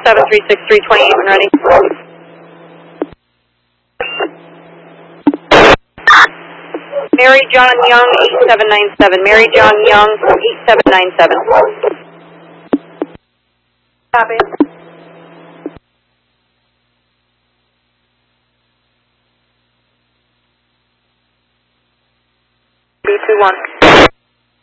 736-328 when ready. Mary John Young, 8797. Mary John Young, 8797. Copy. B21.